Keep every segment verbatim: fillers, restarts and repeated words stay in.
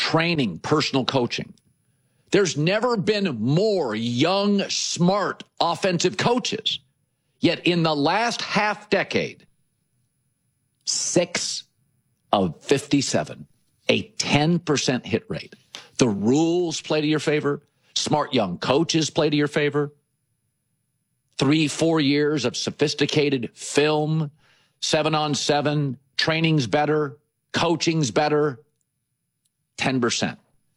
training, personal coaching. There's never been more young, smart offensive coaches. Yet in the last half decade, six of fifty-seven, a ten percent hit rate. The rules play to your favor. Smart young coaches play to your favor. Three, four years of sophisticated film, seven on seven, training's better, coaching's better, ten percent.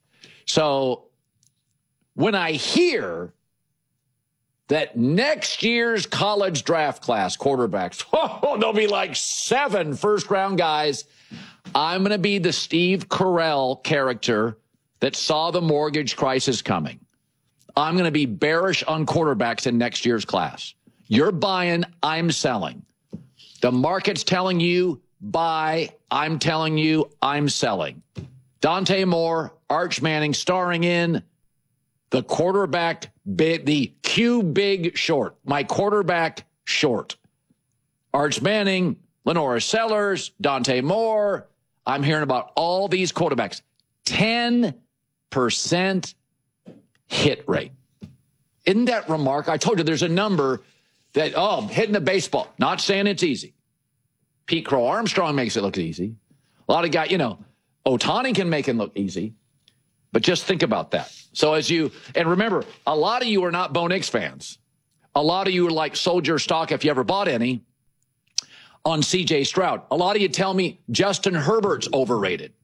So when I hear that next year's college draft class quarterbacks, oh, there'll be like seven first-round guys, I'm going to be the Steve Carell character that saw the mortgage crisis coming. I'm going to be bearish on quarterbacks in next year's class. You're buying, I'm selling. The market's telling you buy, I'm telling you I'm selling. Dante Moore, Arch Manning, starring in the quarterback, big, the Q Big Short, my quarterback short. Arch Manning, Lenora Sellers, Dante Moore. I'm hearing about all these quarterbacks. ten percent hit rate. Isn't that remarkable? I told you there's a number that, oh, hitting the baseball. Not saying it's easy. Pete Crow Armstrong makes it look easy. A lot of guys, you know, Ohtani can make it look easy. But just think about that. So as you, and remember, a lot of you are not Bo Nix fans. A lot of you are like Soldier stock, if you ever bought any, on C J Stroud. A lot of you tell me Justin Herbert's overrated.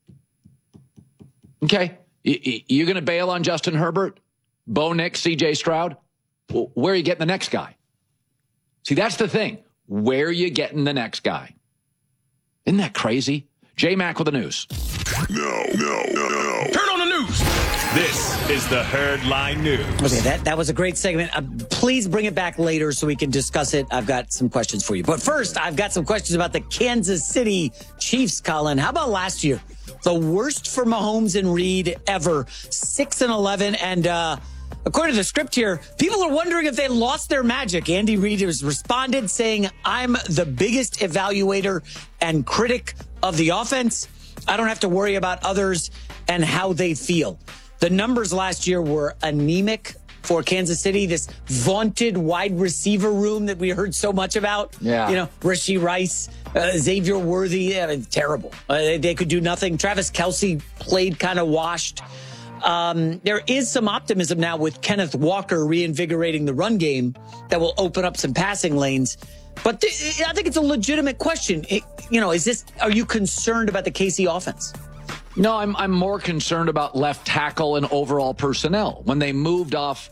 Okay? You're going to bail on Justin Herbert? Bo Nix, C J Stroud? Well, where are you getting the next guy? See, that's the thing. Where are you getting the next guy? Isn't that crazy? J-Mac with the news. No, no, no, no. Turn on the news. This is the Herd Line News. Okay, that, that was a great segment. Uh, please bring it back later so we can discuss it. I've got some questions for you. But first, I've got some questions about the Kansas City Chiefs, Colin. How about last year? The worst for Mahomes and Reed ever. six and eleven. And uh, according to the script here, people are wondering if they lost their magic. Andy Reid has responded saying, I'm the biggest evaluator and critic of the offense. I don't have to worry about others and how they feel. The numbers last year were anemic for Kansas City, this vaunted wide receiver room that we heard so much about. Yeah. You know, Rashee Rice, uh, Xavier Worthy, I mean, terrible. Uh, they, they could do nothing. Travis Kelce played kind of washed. Um, there is some optimism now with Kenneth Walker reinvigorating the run game that will open up some passing lanes. But th- I think it's a legitimate question. It, you know, is this, are you concerned about the K C offense? No, I'm I'm more concerned about left tackle and overall personnel. When they moved off,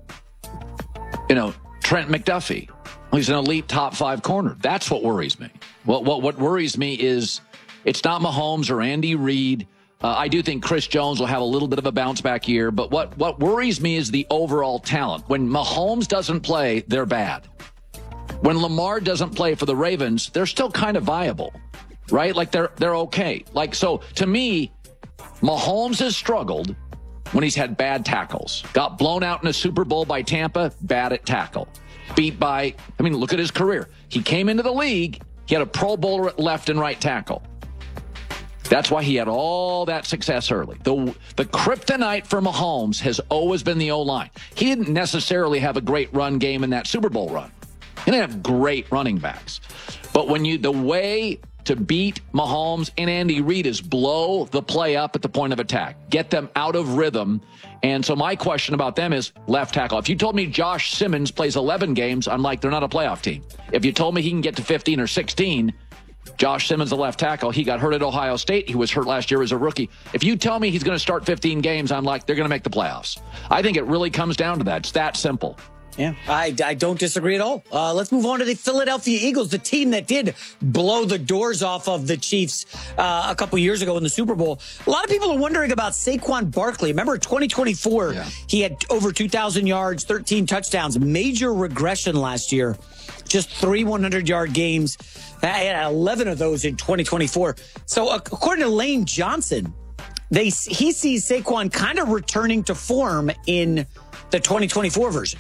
you know, Trent McDuffie, he's an elite top five corner. That's what worries me. What what what worries me is it's not Mahomes or Andy Reid. Uh, I do think Chris Jones will have a little bit of a bounce back year. But what what worries me is the overall talent. When Mahomes doesn't play, they're bad. When Lamar doesn't play for the Ravens, they're still kind of viable, right? Like they're they're okay. Like, so to me, Mahomes has struggled when he's had bad tackles. Got blown out in a Super Bowl by Tampa, bad at tackle. Beat by, I mean, look at his career. He came into the league, he had a Pro Bowler at left and right tackle. That's why he had all that success early. The the kryptonite for Mahomes has always been the O-line. He didn't necessarily have a great run game in that Super Bowl run. He didn't have great running backs. But when you, the way to beat Mahomes and Andy Reid is blow the play up at the point of attack. Get them out of rhythm. And so my question about them is left tackle. If you told me Josh Simmons plays eleven games, I'm like, they're not a playoff team. If you told me he can get to fifteen or sixteen, Josh Simmons, the left tackle, he got hurt at Ohio State. He was hurt last year as a rookie. If you tell me he's going to start fifteen games, I'm like, they're going to make the playoffs. I think it really comes down to that. It's that simple. Yeah, I, I don't disagree at all. Uh, let's move on to the Philadelphia Eagles, the team that did blow the doors off of the Chiefs uh, a couple years ago in the Super Bowl. A lot of people are wondering about Saquon Barkley. Remember, twenty twenty-four, yeah. He had over two thousand yards, thirteen touchdowns. Major regression last year. Just three hundred-yard games. I had eleven of those in twenty twenty-four. So according to Lane Johnson, they he sees Saquon kind of returning to form in the twenty twenty-four version.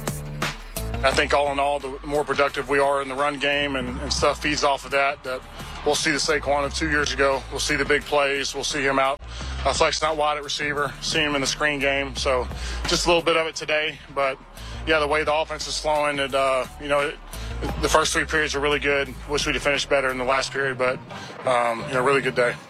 I think all in all, the more productive we are in the run game and, and stuff feeds off of that, that we'll see the Saquon of two years ago. We'll see the big plays. We'll see him out uh, flexing out wide at receiver, see him in the screen game. So just a little bit of it today. But, yeah, the way the offense is flowing, and, uh, you know, it, the first three periods are really good. Wish we'd have finished better in the last period, but, um, you know, really good day.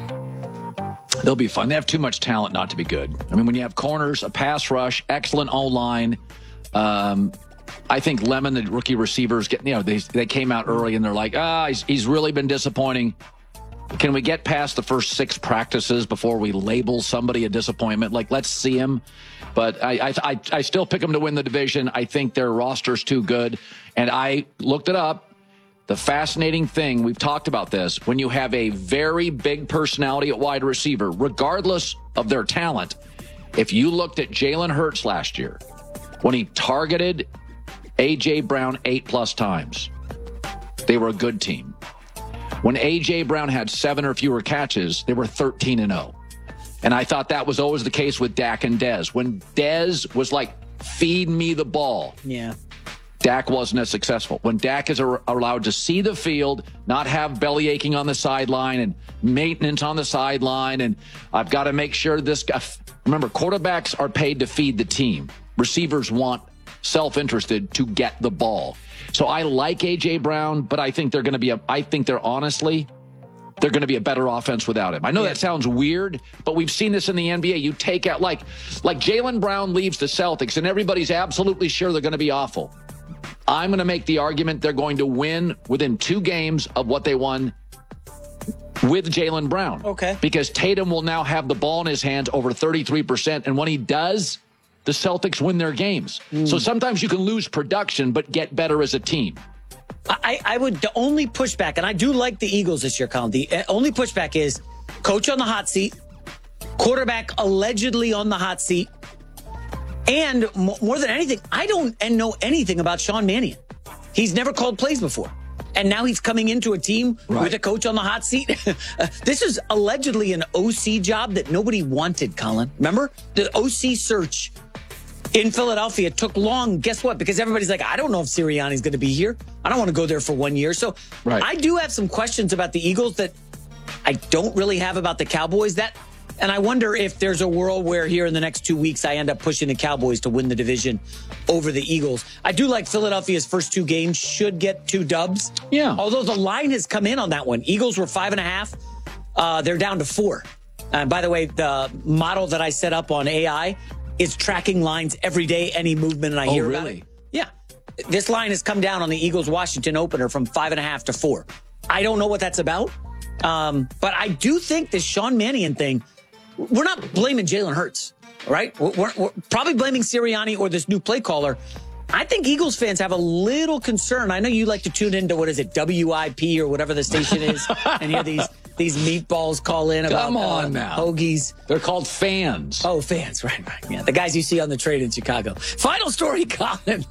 They'll be fun. They have too much talent not to be good. I mean, when you have corners, a pass rush, excellent O-line, um, I think Lemon, the rookie receivers, get you know they they came out early and they're like, ah, he's, he's really been disappointing. Can we get past the first six practices before we label somebody a disappointment? Like, let's see him. But I I I, I still pick them to win the division. I think their roster's too good, and I looked it up. The fascinating thing, we've talked about this, when you have a very big personality at wide receiver, regardless of their talent, if you looked at Jalen Hurts last year, when he targeted A J. Brown eight plus times, they were a good team. When A J. Brown had seven or fewer catches, they were thirteen and oh. And I thought that was always the case with Dak and Dez. When Dez was like, feed me the ball. Yeah. Dak wasn't as successful. When Dak is ar- allowed to see the field, not have belly aching on the sideline and maintenance on the sideline, and I've got to make sure this guy. Remember, quarterbacks are paid to feed the team. Receivers want self-interested to get the ball. So I like A J. Brown, but I think they're going to be a. I think they're honestly, they're going to be a better offense without him. I know yeah. that sounds weird, but we've seen this in the N B A. You take out like like Jaylen Brown leaves the Celtics, and everybody's absolutely sure they're going to be awful. I'm going to make the argument they're going to win within two games of what they won with Jaylen Brown. Okay. Because Tatum will now have the ball in his hands over thirty-three percent. And when he does, the Celtics win their games. Mm. So sometimes you can lose production, but get better as a team. I, I would, the only pushback, and I do like the Eagles this year, Colin, the only pushback is coach on the hot seat, quarterback allegedly on the hot seat. And more than anything, I don't know anything about Sean Mannion. He's never called plays before. And now he's coming into a team right. with a coach on the hot seat. This is allegedly an O C job that nobody wanted, Colin. Remember? The O C search in Philadelphia took long. Guess what? Because everybody's like, I don't know if Sirianni's going to be here. I don't want to go there for one year. So right. I do have some questions about the Eagles that I don't really have about the Cowboys. That And I wonder if there's a world where here in the next two weeks, I end up pushing the Cowboys to win the division over the Eagles. I do like Philadelphia's first two games should get two dubs. Yeah. Although the line has come in on that one. Eagles were five and a half. Uh, they're down to four. And uh, by the way, the model that I set up on A I is tracking lines every day, any movement, and I oh, hear really? about it. Yeah. This line has come down on the Eagles-Washington opener from five and a half to four. I don't know what that's about. Um, but I do think this Sean Mannion thing, we're not blaming Jalen Hurts, right? We're, we're, we're probably blaming Sirianni or this new play caller. I think Eagles fans have a little concern. I know you like to tune into, what is it, W I P or whatever the station is, and hear these these meatballs call in about Come on uh, now. hoagies. They're called fans. Oh, fans, right, right. Yeah, the guys you see on the train in Chicago. Final story, Colin.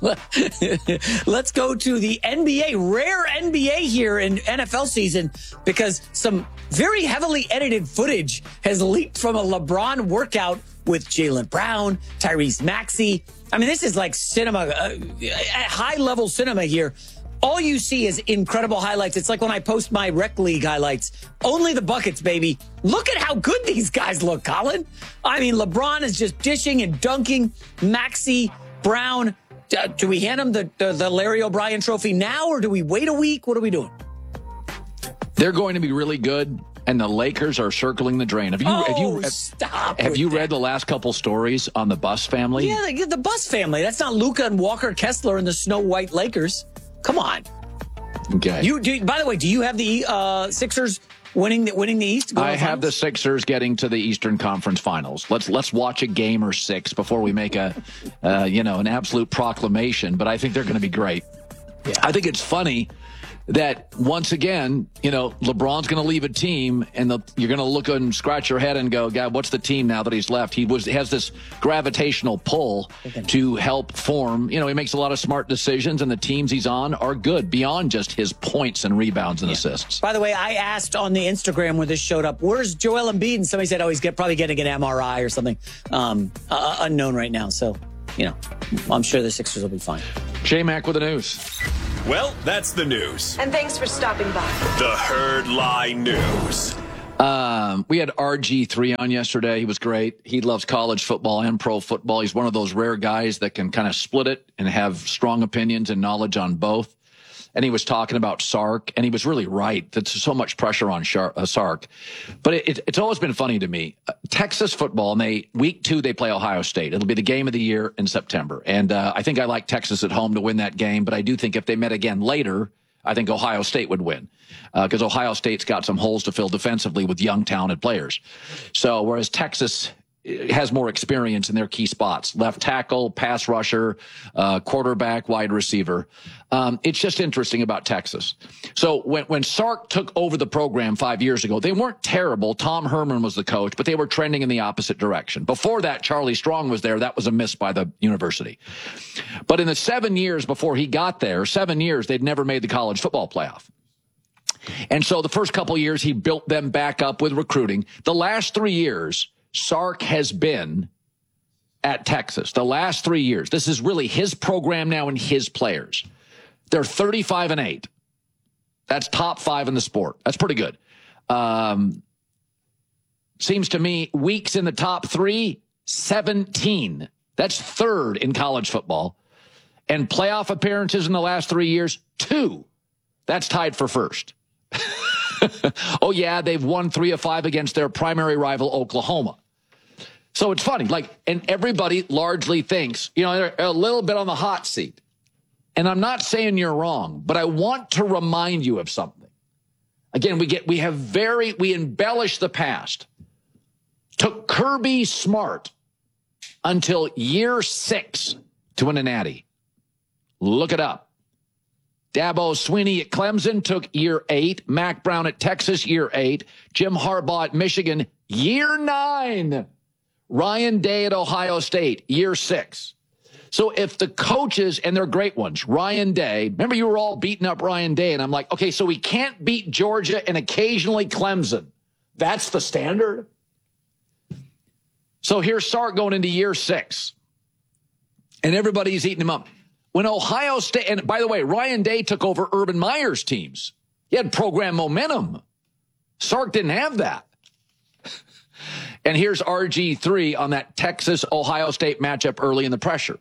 Let's go to the N B A. Rare N B A here in N F L season because some very heavily edited footage has leaked from a LeBron workout with Jaylen Brown, Tyrese Maxey. I mean, this is like cinema, uh, high-level cinema here. All you see is incredible highlights. It's like when I post my rec league highlights. Only the buckets, baby. Look at how good these guys look, Colin. I mean, LeBron is just dishing and dunking. Maxey, Brown. Uh, do we hand him the, the, the Larry O'Brien trophy now, or do we wait a week? What are we doing? They're going to be really good, and the Lakers are circling the drain. Have you oh, have you have, stop have you that. read the last couple stories on the Buss family? Yeah, the, the Buss family. That's not Luka and Walker Kessler and the Snow White Lakers. Come on. Okay. You do. By the way, do you have the uh, Sixers winning the winning the East? I have the Sixers getting to the Eastern Conference Finals. Let's let's watch a game or six before we make a uh, you know an absolute proclamation. But I think they're going to be great. Yeah. I think it's funny that once again, you know, LeBron's going to leave a team, and the, you're going to look and scratch your head and go, God, what's the team now that he's left? He was has this gravitational pull to help form. You know, he makes a lot of smart decisions, and the teams he's on are good beyond just his points and rebounds and yeah. assists. By the way, I asked on the Instagram where this showed up, where's Joel Embiid? And somebody said, oh, he's get, probably getting an M R I or something um, uh, unknown right now. So, you know, I'm sure the Sixers will be fine. J-Mac with the news. Well, that's the news. And thanks for stopping by. The Herd Lie News. Um, we had R G three on yesterday. He was great. He loves college football and pro football. He's one of those rare guys that can kind of split it and have strong opinions and knowledge on both. And he was talking about Sark, and he was really right. There's so much pressure on Shar- uh, Sark. But it, it, it's always been funny to me. Uh, Texas football, and they week two, they play Ohio State. It'll be the game of the year in September. And uh, I think I like Texas at home to win that game. But I do think if they met again later, I think Ohio State would win because uh, Ohio State's got some holes to fill defensively with young, talented players. So whereas Texas has more experience in their key spots, left tackle, pass rusher, uh, quarterback, wide receiver. Um, it's just interesting about Texas. So when, when Sark took over the program five years ago, they weren't terrible. Tom Herman was the coach, but they were trending in the opposite direction. Before that, Charlie Strong was there. That was a miss by the university. But in the seven years before he got there, seven years, they'd never made the college football playoff. And so the first couple of years, he built them back up with recruiting. The last three years, Sark has been at Texas the last three years. This is really his program now and his players. They're thirty-five and eight. That's top five in the sport. That's pretty good. Um, seems to me weeks in the top three, seventeen. That's third in college football. And playoff appearances in the last three years, two. That's tied for first. Oh, yeah, they've won three of five against their primary rival, Oklahoma. So it's funny, like, and everybody largely thinks, you know, they're a little bit on the hot seat. And I'm not saying you're wrong, but I want to remind you of something. Again, we get, we have very, we embellish the past. Took Kirby Smart until year six to win a natty. Look it up. Dabo Swinney at Clemson took year eight. Mac Brown at Texas, year eight. Jim Harbaugh at Michigan, year nine. Ryan Day at Ohio State, year six. So if the coaches, and they're great ones, Ryan Day, remember you were all beating up Ryan Day, and I'm like, okay, so we can't beat Georgia and occasionally Clemson. That's the standard? So here's Sark going into year six, and everybody's eating him up. When Ohio State, and by the way, Ryan Day took over Urban Meyer's teams. He had program momentum. Sark didn't have that. And here's R G three on that Texas-Ohio State matchup early in the pressure.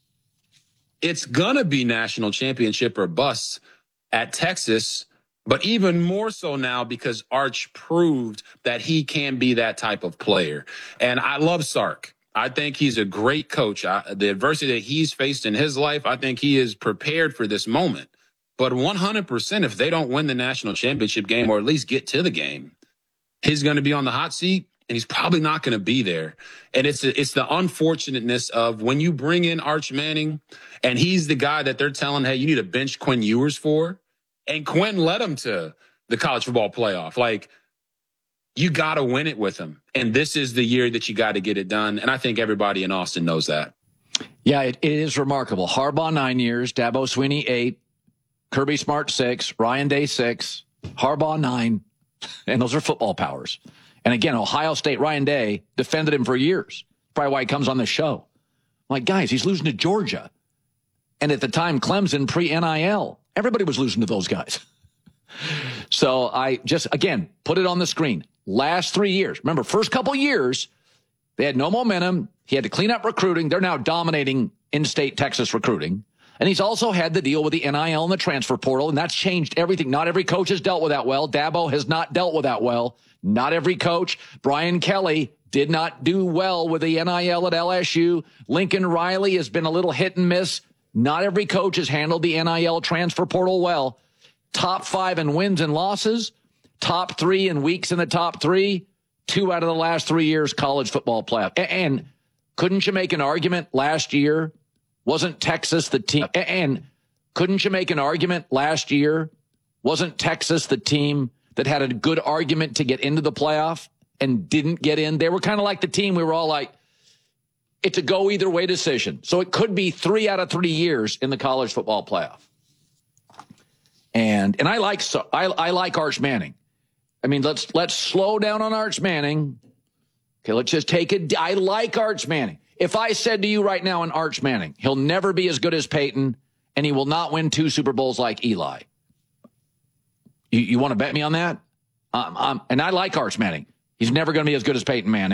It's going to be national championship or bust at Texas, but even more so now because Arch proved that he can be that type of player. And I love Sark. I think he's a great coach. I, the adversity that he's faced in his life, I think he is prepared for this moment. But one hundred percent, if they don't win the national championship game or at least get to the game, he's going to be on the hot seat, and he's probably not going to be there. And it's it's the unfortunateness of when you bring in Arch Manning, and he's the guy that they're telling, hey, you need to bench Quinn Ewers for, and Quinn led him to the college football playoff. Like, you got to win it with him. And this is the year that you got to get it done. And I think everybody in Austin knows that. Yeah, it, it is remarkable. Harbaugh, nine years. Dabo Swinney, eight. Kirby Smart, six. Ryan Day, six. Harbaugh, nine. And those are football powers. And again, Ohio State, Ryan Day defended him for years. Probably why he comes on this show. I'm like, guys, he's losing to Georgia. And at the time, Clemson, pre-N I L. Everybody was losing to those guys. So I just, again, put it on the screen. Last three years. Remember, first couple years, they had no momentum. He had to clean up recruiting. They're now dominating in-state Texas recruiting. And he's also had to deal with the N I L and the transfer portal, and that's changed everything. Not every coach has dealt with that well. Dabo has not dealt with that well. Not every coach. Brian Kelly did not do well with the N I L at L S U. Lincoln Riley has been a little hit and miss. Not every coach has handled the N I L transfer portal well. Top five in wins and losses. Top three in weeks in the top three. Two out of the last three years college football playoff. And couldn't you make an argument last year? Wasn't Texas the team? And couldn't you make an argument last year? Wasn't Texas the team that had a good argument to get into the playoff and didn't get in? They were kind of like the team we were all like, it's a go either way decision. So it could be three out of three years in the college football playoff. And and I like so I I like Arch Manning. I mean, let's let's slow down on Arch Manning. Okay, let's just take it. I like Arch Manning. If I said to you right now in Arch Manning, he'll never be as good as Peyton, and he will not win two Super Bowls like Eli. You, you want to bet me on that? Um, um, and I like Arch Manning. He's never going to be as good as Peyton Manning.